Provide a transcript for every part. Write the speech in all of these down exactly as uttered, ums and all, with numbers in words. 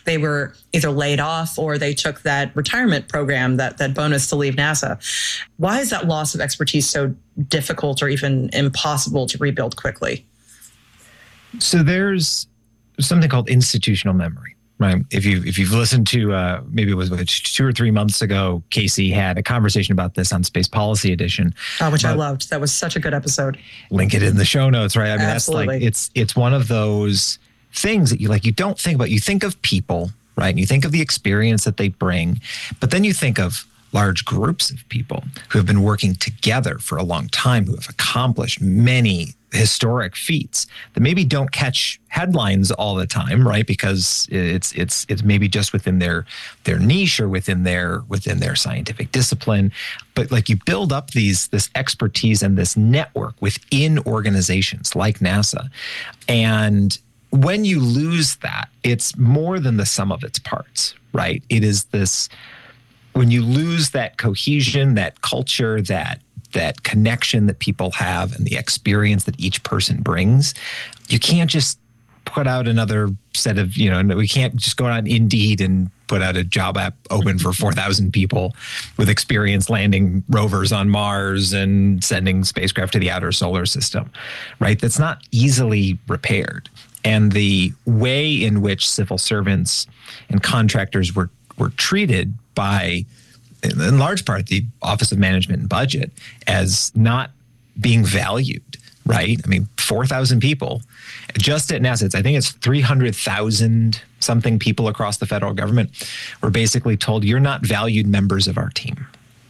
they were either laid off or they took that retirement program, that, that bonus to leave NASA. Why is that loss of expertise so difficult or even impossible to rebuild quickly? So there's something called institutional memory, right? If you if you've listened to uh, maybe it was two or three months ago, Casey had a conversation about this on Space Policy Edition, oh, which but, I loved. That was such a good episode. Link it in the show notes, right? I mean, Absolutely. that's like it's it's one of those things that you like you don't think about. You think of people, right? And you think of the experience that they bring, but then you think of large groups of people who have been working together for a long time, who have accomplished many historic feats that maybe don't catch headlines all the time, right? Because it's it's it's maybe just within their their niche or within their within their scientific discipline. But like you build up these this expertise and this network within organizations like NASA. And when you lose that, it's more than the sum of its parts, right? It is this when you lose that cohesion, that culture, that that connection that people have and the experience that each person brings, you can't just put out another set of, you know, we can't just go on Indeed and put out a job app open for four thousand people with experience landing rovers on Mars and sending spacecraft to the outer solar system, right? That's not easily repaired. And the way in which civil servants and contractors were were treated by, in large part, the Office of Management and Budget as not being valued, right? I mean, four thousand people just at NASA. It's, I think it's three hundred thousand something people across the federal government were basically told, you're not valued members of our team.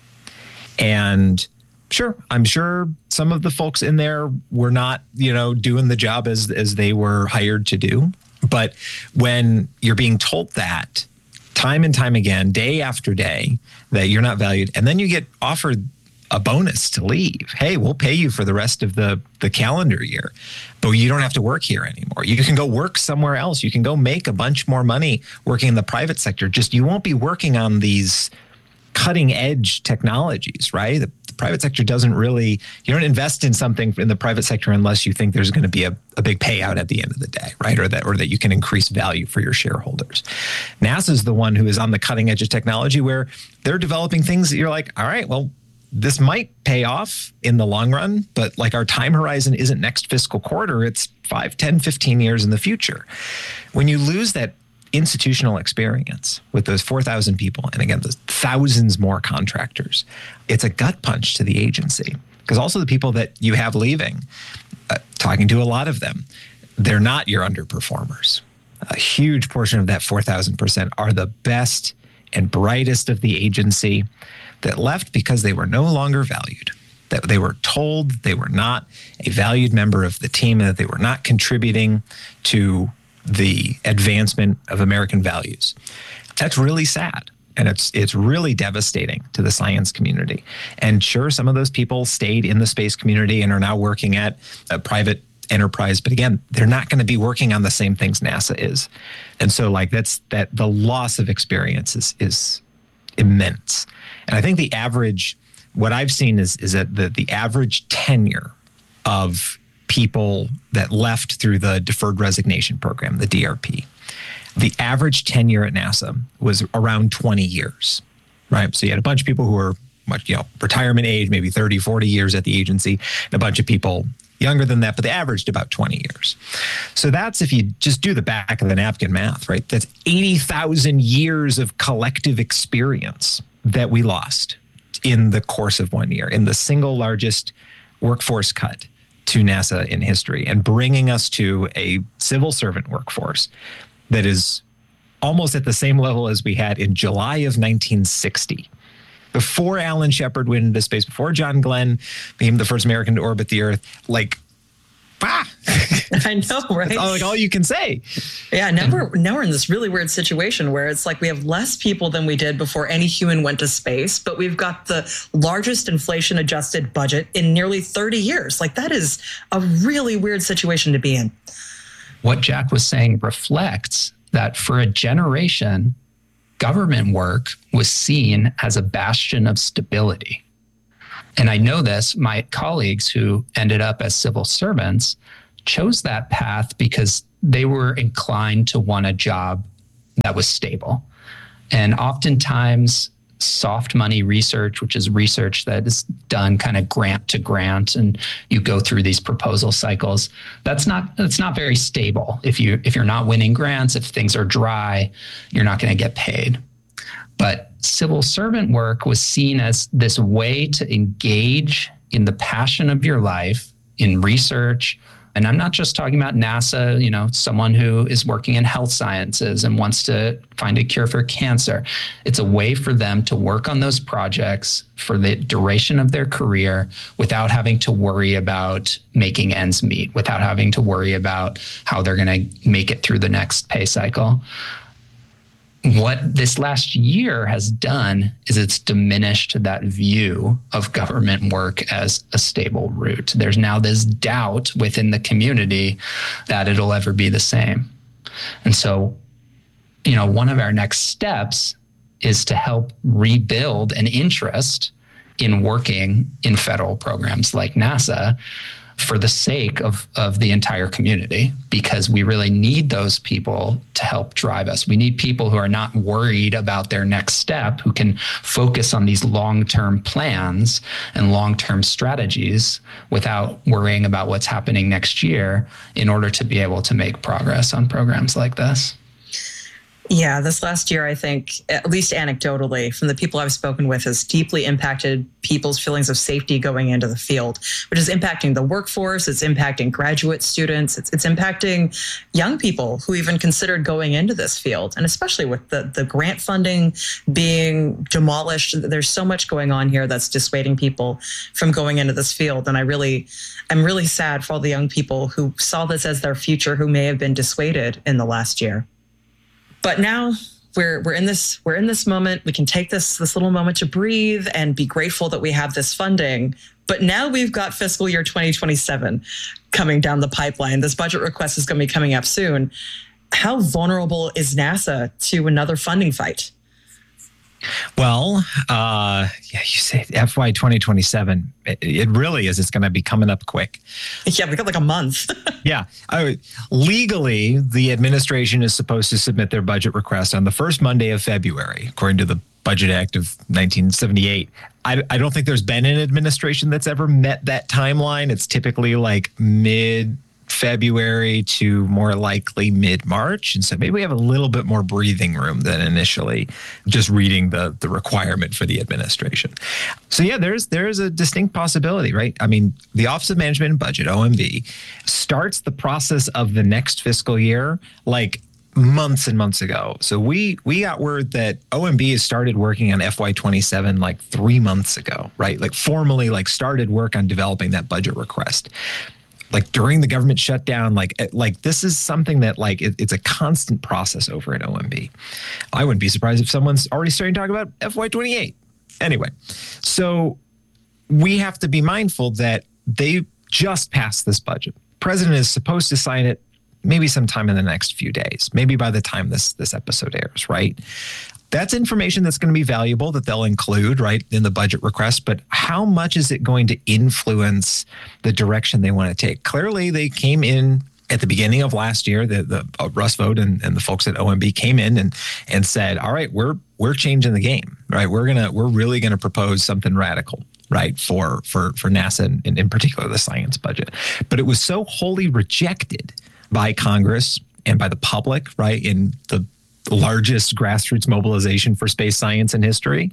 And sure, I'm sure some of the folks in there were not, you know, doing the job as, as they were hired to do. But when you're being told that, time and time again, day after day, that you're not valued. And then you get offered a bonus to leave. Hey, we'll pay you for the rest of the, the calendar year, but you don't have to work here anymore. You can go work somewhere else. You can go make a bunch more money working in the private sector. Just you won't be working on these cutting edge technologies, right? The, the private sector doesn't really, you don't invest in something in the private sector unless you think there's going to be a, a big payout at the end of the day, right? Or that, or that you can increase value for your shareholders. NASA's the one who is on the cutting edge of technology where they're developing things that you're like, all right, well, this might pay off in the long run, but like our time horizon isn't next fiscal quarter, it's five, ten, fifteen years in the future. When you lose that institutional experience with those four thousand people, and again, those thousands more contractors, it's a gut punch to the agency. Because also the people that you have leaving, uh, talking to a lot of them, they're not your underperformers. A huge portion of that four thousand percent are the best and brightest of the agency that left because they were no longer valued, that they were told they were not a valued member of the team, and that they were not contributing to the advancement of American values. That's really sad. And it's it's really devastating to the science community. And sure, some of those people stayed in the space community and are now working at a private enterprise. But again, they're not going to be working on the same things NASA is. And so like that's that the loss of experience is, is immense. And I think the average, what I've seen is, is that the, the average tenure of people that left through the Deferred Resignation Program, the D R P, the average tenure at NASA was around twenty years, right? So you had a bunch of people who were much, you know, retirement age, maybe thirty, forty years at the agency, and a bunch of people younger than that, but they averaged about twenty years. So that's, if you just do the back of the napkin math, right? That's eighty thousand years of collective experience that we lost in the course of one year, in the single largest workforce cut to NASA in history, and bringing us to a civil servant workforce that is almost at the same level as we had in July of nineteen sixty. Before Alan Shepard went into space, before John Glenn became the first American to orbit the Earth, like, bah! I know, right? That's all, like, all you can say. Yeah, now we're, now we're in this really weird situation where it's like we have less people than we did before any human went to space, but we've got the largest inflation-adjusted budget in nearly thirty years. Like, that is a really weird situation to be in. What Jack was saying reflects that for a generation, government work was seen as a bastion of stability. And I know this, my colleagues who ended up as civil servants chose that path because they were inclined to want a job that was stable. And oftentimes, soft money research, which is research that is done kind of grant to grant, and you go through these proposal cycles. That's not that's not very stable. If you if you're not winning grants, if things are dry, you're not going to get paid. But civil servant work was seen as this way to engage in the passion of your life in research. And I'm not just talking about NASA, you know, someone who is working in health sciences and wants to find a cure for cancer. It's a way for them to work on those projects for the duration of their career without having to worry about making ends meet, without having to worry about how they're going to make it through the next pay cycle. What this last year has done is it's diminished that view of government work as a stable route. There's now this doubt within the community that it'll ever be the same. And so, you know, one of our next steps is to help rebuild an interest in working in federal programs like NASA for the sake of, of the entire community, because we really need those people to help drive us. We need people who are not worried about their next step, who can focus on these long-term plans and long-term strategies without worrying about what's happening next year in order to be able to make progress on programs like this. Yeah, this last year, I think, at least anecdotally, from the people I've spoken with, has deeply impacted people's feelings of safety going into the field, which is impacting the workforce. It's impacting graduate students. It's, it's impacting young people who even considered going into this field. And especially with the, the grant funding being demolished, there's so much going on here that's dissuading people from going into this field. And I really, I'm really sad for all the young people who saw this as their future, who may have been dissuaded in the last year. But now we're we're in this we're in this moment. We can take this this little moment to breathe and be grateful that we have this funding. But now we've got fiscal year twenty twenty-seven coming down the pipeline. This budget request is going to be coming up soon. How vulnerable is NASA to another funding fight? Well, uh, yeah, you say F Y twenty twenty-seven. It, it really is. It's going to be coming up quick. Yeah, we got like a month. yeah. I, legally, the administration is supposed to submit their budget request on the first Monday of February, according to the Budget Act of nineteen seventy-eight. I, I don't think there's been an administration that's ever met that timeline. It's typically like mid February to more likely mid-March. And so maybe we have a little bit more breathing room than initially just reading the, the requirement for the administration. So yeah, there's there's a distinct possibility, right? I mean, the Office of Management and Budget, O M B, starts the process of the next fiscal year like months and months ago. So we we got word that O M B has started working on F Y twenty-seven like three months ago, right? Like formally like started work on developing that budget request. Like during the government shutdown, like like this is something that like it, it's a constant process over at O M B. I wouldn't be surprised if someone's already starting to talk about F Y twenty-eight. Anyway, so we have to be mindful that they just passed this budget. President is supposed to sign it maybe sometime in the next few days, maybe by the time this this episode airs, right? That's information that's going to be valuable that they'll include, right, in the budget request. But how much is it going to influence the direction they want to take? Clearly, they came in at the beginning of last year. The, the uh, Russ Vought and, and the folks at O M B came in and and said, "All right, we're we're changing the game, right? We're gonna we're really going to propose something radical, right, for for for NASA and, and in particular the science budget." But it was so wholly rejected by Congress and by the public, right, in the largest grassroots mobilization for space science in history.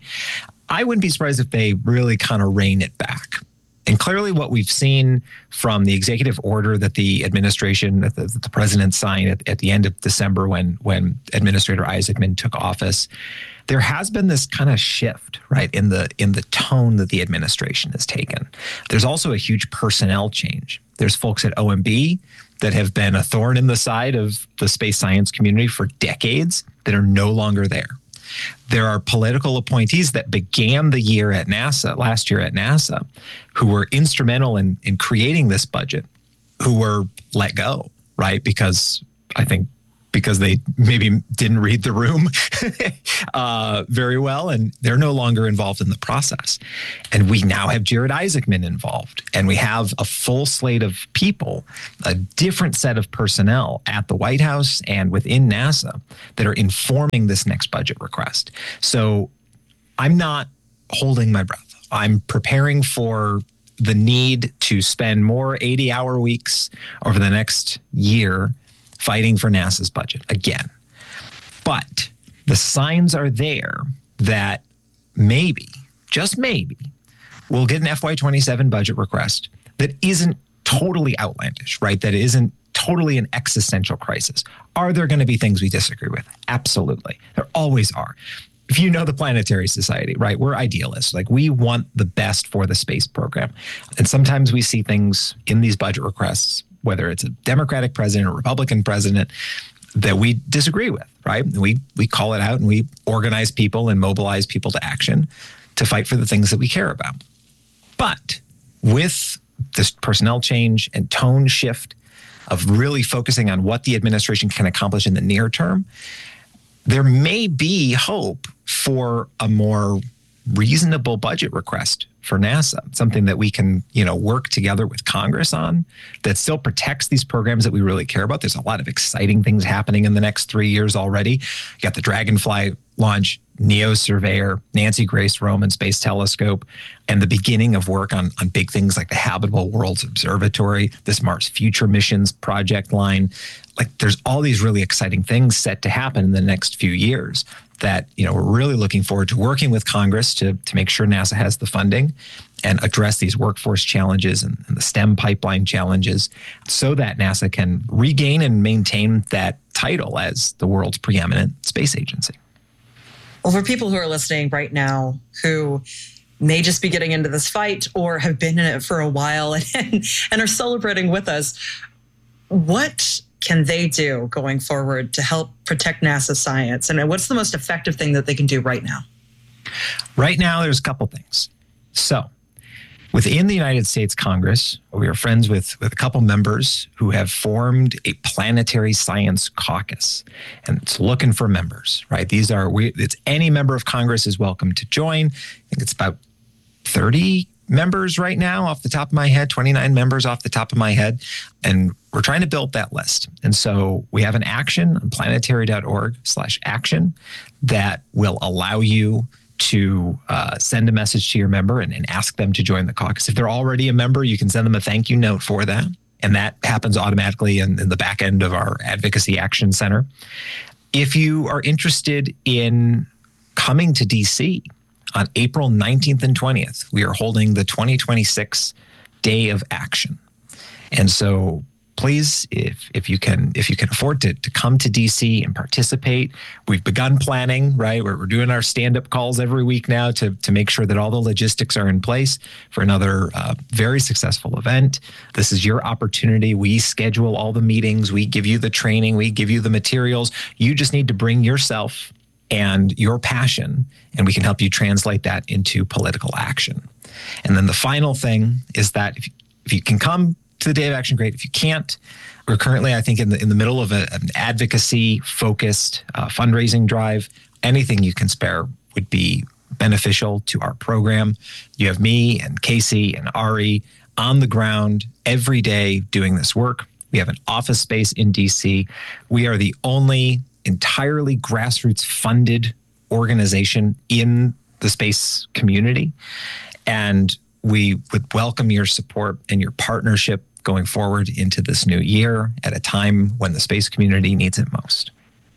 I wouldn't be surprised if they really kind of rein it back. And clearly what we've seen from the executive order that the administration, that the, that the president signed at, at the end of December when, when Administrator Isaacman took office, there has been this kind of shift, right, in the in the tone that the administration has taken. There's also a huge personnel change. There's folks at O M B that have been a thorn in the side of the space science community for decades that are no longer there. There are political appointees that began the year at NASA, last year at NASA, who were instrumental in, in creating this budget, who were let go, right? Because I think because they maybe didn't read the room uh, very well, and they're no longer involved in the process. And we now have Jared Isaacman involved, and we have a full slate of people, a different set of personnel at the White House and within NASA that are informing this next budget request. So I'm not holding my breath. I'm preparing for the need to spend more eighty-hour weeks over the next year fighting for NASA's budget again. But the signs are there that maybe, just maybe, we'll get an F Y twenty-seven budget request that isn't totally outlandish, right? That isn't totally an existential crisis. Are there going to be things we disagree with? Absolutely. There always are. If you know the Planetary Society, right, we're idealists. Like, we want the best for the space program. And sometimes we see things in these budget requests, whether it's a Democratic president or Republican president, that we disagree with, right? We we call it out and we organize people and mobilize people to action to fight for the things that we care about. But with this personnel change and tone shift of really focusing on what the administration can accomplish in the near term, there may be hope for a more reasonable budget request for NASA, something that we can, you know, work together with Congress on that still protects these programs that we really care about. There's a lot of exciting things happening in the next three years already. You got the Dragonfly launch, NEO Surveyor, Nancy Grace Roman Space Telescope, and the beginning of work on, on big things like the Habitable Worlds Observatory, this Mars Future Missions project line. Like, there's all these really exciting things set to happen in the next few years that, you know, we're really looking forward to working with Congress to, to make sure NASA has the funding and address these workforce challenges and, and the STEM pipeline challenges so that NASA can regain and maintain that title as the world's preeminent space agency. Well, for people who are listening right now who may just be getting into this fight or have been in it for a while and, and are celebrating with us, what can they do going forward to help protect NASA science? And what's the most effective thing that they can do right now? Right now, there's a couple things. So within the United States Congress, we are friends with, with a couple members who have formed a planetary science caucus, and it's looking for members, right? These are, we, it's any member of Congress is welcome to join. I think it's about thirty members right now off the top of my head, twenty-nine members off the top of my head. And we're trying to build that list. And so we have an action on planetary.org slash action that will allow you to uh, send a message to your member and, and ask them to join the caucus. If they're already a member, you can send them a thank you note for that. And that happens automatically in, in the back end of our Advocacy Action Center. If you are interested in coming to D C on April nineteenth and twentieth, we are holding the twenty twenty-six Day of Action. And so please, if if you can if you can afford to, to come to D C and participate, we've begun planning, right? We're, we're doing our stand-up calls every week now to, to make sure that all the logistics are in place for another uh, very successful event. This is your opportunity. We schedule all the meetings. We give you the training. We give you the materials. You just need to bring yourself and your passion, and we can help you translate that into political action. And then the final thing is that if you, if you can come to the Day of Action, great. If you can't, we're currently, I think, in the in the middle of a, an advocacy-focused uh, fundraising drive. Anything you can spare would be beneficial to our program. You have me and Casey and Ari on the ground every day doing this work. We have an office space in D C. We are the only entirely grassroots funded organization in the space community. And we would welcome your support and your partnership going forward into this new year at a time when the space community needs it most.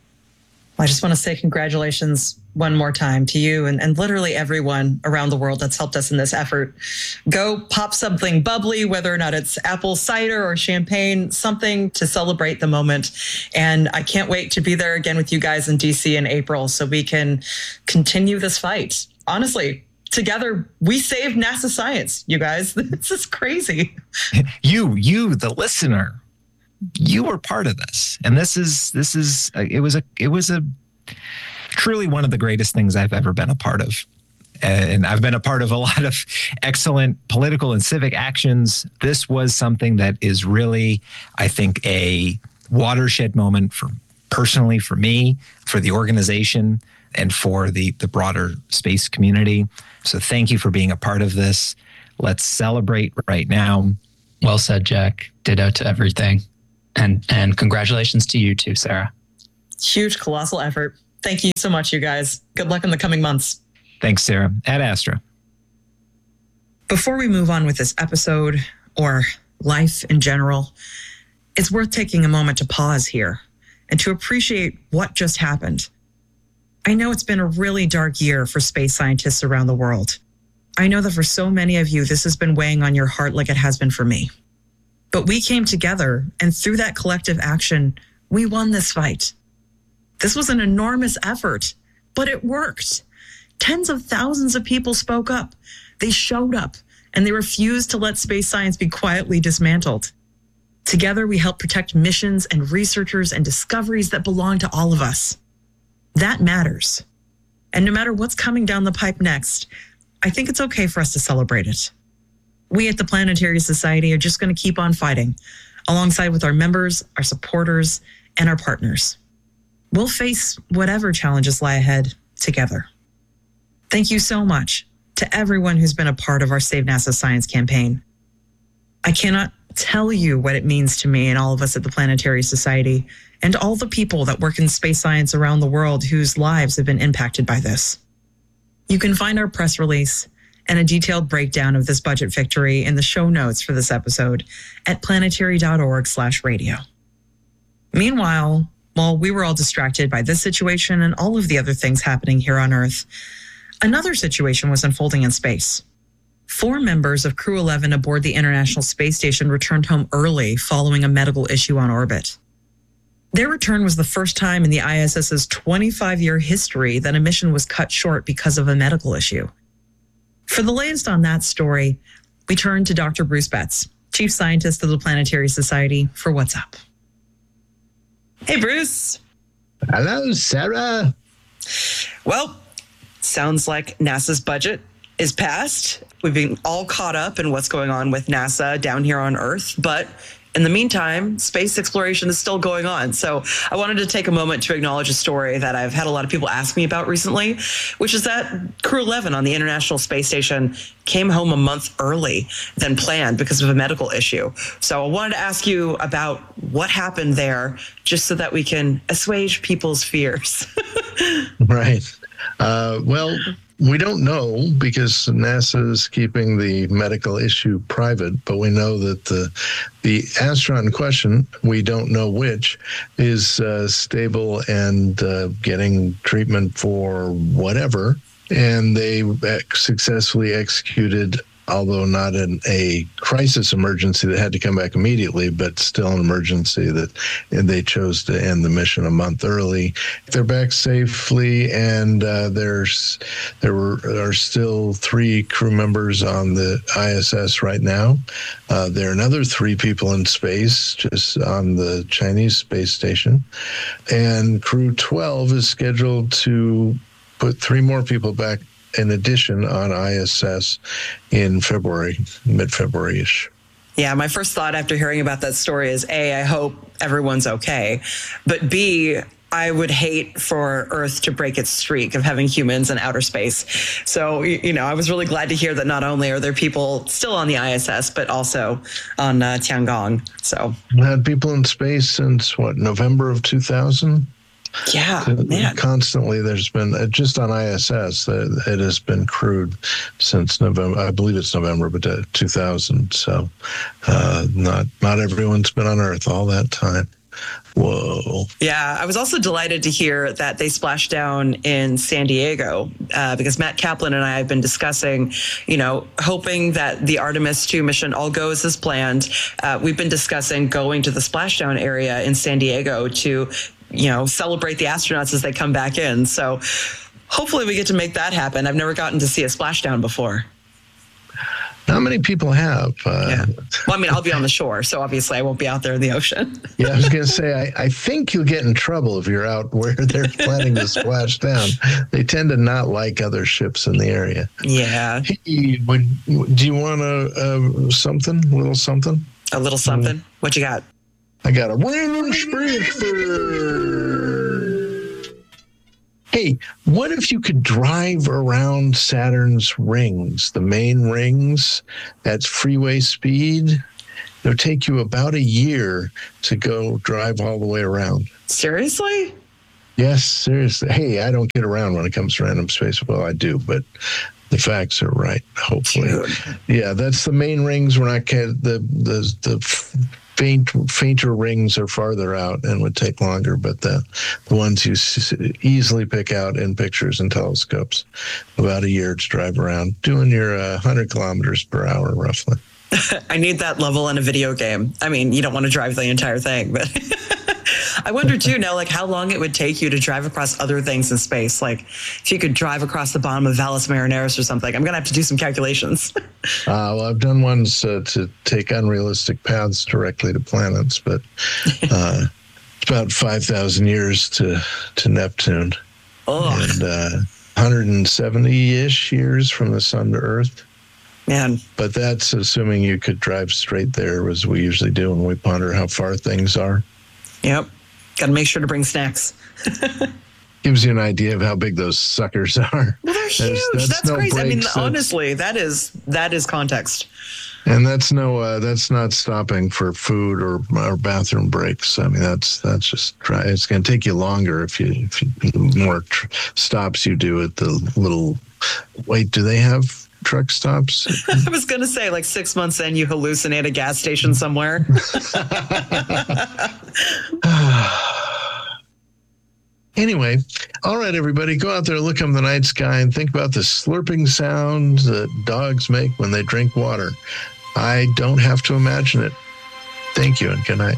I just want to say congratulations one more time to you and, and literally everyone around the world that's helped us in this effort. Go pop something bubbly, whether or not it's apple cider or champagne, something to celebrate the moment. And I can't wait to be there again with you guys in D C in April so we can continue this fight. Honestly, together, we saved NASA science, you guys. This is crazy. You, you, the listener, you were part of this. And this is, this is, it was a, it was a, truly one of the greatest things I've ever been a part of. And I've been a part of a lot of excellent political and civic actions. This was something that is really, I think, a watershed moment for personally, for me, for the organization, and for the, the broader space community. So thank you for being a part of this. Let's celebrate right now. Well said, Jack. Ditto to everything. And and congratulations to you too, Sarah. Huge, colossal effort. Thank you so much, you guys. Good luck in the coming months. Thanks, Sarah. Ad Astra. Before we move on with this episode, or life in general, it's worth taking a moment to pause here and to appreciate what just happened. I know it's been a really dark year for space scientists around the world. I know that for so many of you, this has been weighing on your heart like it has been for me. But we came together, and through that collective action, we won this fight. This was an enormous effort, but it worked. Tens of thousands of people spoke up. They showed up, and they refused to let space science be quietly dismantled. Together, we helped protect missions and researchers and discoveries that belong to all of us. That matters. And no matter what's coming down the pipe next, I think it's okay for us to celebrate it. We at the Planetary Society are just going to keep on fighting, alongside with our members, our supporters, and our partners. We'll face whatever challenges lie ahead together. Thank you so much to everyone who's been a part of our Save NASA Science campaign. I cannot tell you what it means to me and all of us at the Planetary Society, and all the people that work in space science around the world whose lives have been impacted by this. You can find our press release and a detailed breakdown of this budget victory in the show notes for this episode at planetary.org slash radio. Meanwhile, while we were all distracted by this situation and all of the other things happening here on Earth, another situation was unfolding in space. Four members of Crew eleven aboard the International Space Station returned home early following a medical issue on orbit. Their return was the first time in the I S S's twenty-five-year history that a mission was cut short because of a medical issue. For the latest on that story, we turn to Doctor Bruce Betts, Chief Scientist of the Planetary Society, for What's Up. Hey, Bruce. Hello, Sarah. Well, sounds like NASA's budget is passed. We've been all caught up in what's going on with NASA down here on Earth, but in the meantime, space exploration is still going on. So I wanted to take a moment to acknowledge a story that I've had a lot of people ask me about recently, which is that Crew eleven on the International Space Station came home a month early than planned because of a medical issue. So I wanted to ask you about what happened there, just so that we can assuage people's fears. Right. Uh, well, we don't know because NASA is keeping the medical issue private, but we know that the the astronaut in question, we don't know which, is uh, stable and uh, getting treatment for whatever. And they successfully executed, although not in a crisis emergency that had to come back immediately, but still an emergency that and they chose to end the mission a month early. They're back safely, and uh, there's there were are still three crew members on the I S S right now. Uh, there are another three people in space, just on the Chinese space station, and Crew twelve is scheduled to put three more people back in addition on I S S in February, mid-February-ish. Yeah, my first thought after hearing about that story is, A, I hope everyone's okay. But B, I would hate for Earth to break its streak of having humans in outer space. So, you know, I was really glad to hear that not only are there people still on the I S S, but also on uh, Tiangong. So we had people in space since, what, November of two thousand? Yeah, man. Constantly, there's been, uh, just on I S S, uh, it has been crewed since November. I believe it's November, but uh, two thousand. So uh, not not everyone's been on Earth all that time. Whoa. Yeah, I was also delighted to hear that they splashed down in San Diego uh, because Matt Kaplan and I have been discussing, you know, hoping that the Artemis two mission all goes as planned. Uh, we've been discussing going to the splashdown area in San Diego to, you know, celebrate the astronauts as they come back in. So hopefully we get to make that happen. I've never gotten to see a splashdown before. Not many people have. Uh, yeah. Well, I mean, I'll be on the shore, so obviously I won't be out there in the ocean. Yeah, I was going to say, I, I think you'll get in trouble if you're out where they're planning to splash down. They tend to not like other ships in the area. Yeah. Hey, would, do you want a, a something, a little something? A little something? What you got? I got a random transfer. Hey, what if you could drive around Saturn's rings, the main rings, at freeway speed? It would take you about a year to go drive all the way around. Seriously? Yes, seriously. Hey, I don't get around when it comes to random space. Well, I do, but the facts are right, hopefully. Dude. Yeah, that's the main rings. We're not the the the faint fainter rings are farther out and would take longer, but the the ones you easily pick out in pictures and telescopes, about a year to drive around, doing your uh, one hundred kilometers per hour roughly. I need that level in a video game. I mean, you don't want to drive the entire thing, but I wonder too now, like how long it would take you to drive across other things in space. Like if you could drive across the bottom of Valles Marineris or something. I'm going to have to do some calculations. uh, well, I've done ones uh, to take unrealistic paths directly to planets, but uh, it's about five thousand years to, to Neptune. Oh. And uh, one hundred seventy-ish years from the sun to Earth. Man. But that's assuming you could drive straight there, as we usually do when we ponder how far things are. Yep. Got to make sure to bring snacks. Gives you an idea of how big those suckers are. Well, they're huge. That's, that's no crazy. I mean, that's, honestly, that is that is context. And that's no, uh, that's not stopping for food or, or bathroom breaks. I mean, that's that's just try. It's going to take you longer if you, if you more tr- stops you do at the little. Wait, do they have truck stops? I was going to say, like six months in, you hallucinate a gas station somewhere. Anyway, all right, everybody, go out there, look up the night sky, and think about the slurping sound that dogs make when they drink water. I don't have to imagine it. Thank you, and good night.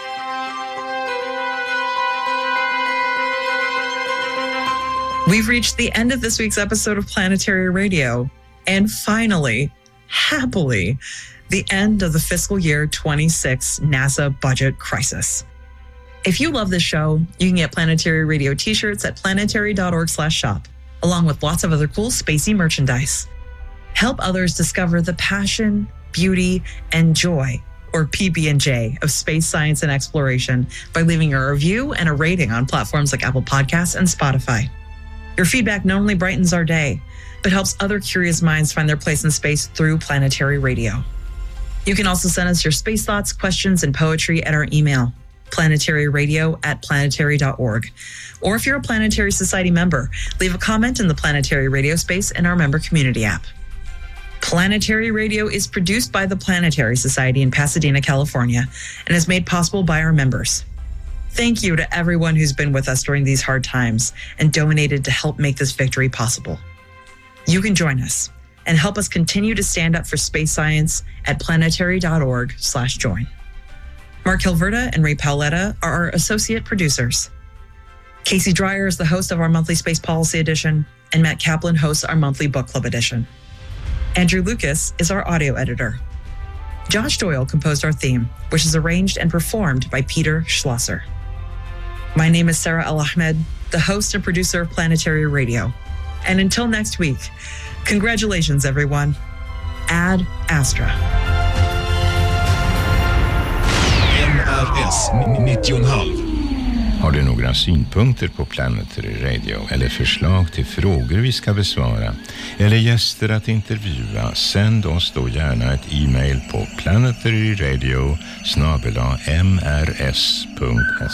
We've reached the end of this week's episode of Planetary Radio. And finally, happily, the end of the fiscal year twenty-six NASA budget crisis. If you love this show, you can get Planetary Radio t-shirts at planetary.org slash shop, along with lots of other cool spacey merchandise. Help others discover the passion, beauty, and joy, or P B and J, of space science and exploration by leaving a review and a rating on platforms like Apple Podcasts and Spotify. Your feedback not only brightens our day, but helps other curious minds find their place in space through Planetary Radio. You can also send us your space thoughts, questions, and poetry at our email, planetaryradio at planetary dot org. Or if you're a Planetary Society member, leave a comment in the Planetary Radio space in our member community app. Planetary Radio is produced by the Planetary Society in Pasadena, California, and is made possible by our members. Thank you to everyone who's been with us during these hard times and donated to help make this victory possible. You can join us and help us continue to stand up for space science at planetary.org slash join. Mark Hilverda and Ray Paoletta are our associate producers. Casey Dreyer is the host of our monthly Space Policy Edition, and Matt Kaplan hosts our monthly Book Club Edition. Andrew Lucas is our audio editor. Josh Doyle composed our theme, which is arranged and performed by Peter Schlosser. My name is Sarah El-Ahmed, the host and producer of Planetary Radio. And until next week, congratulations, everyone. Ad Astra. N R S nittio komma fem. Har du några synpunkter på Planetary Radio eller förslag till frågor vi ska besvara eller gäster att intervjua, sänd oss då gärna ett e-mail på planetaryradio snabel-a m r s punkt s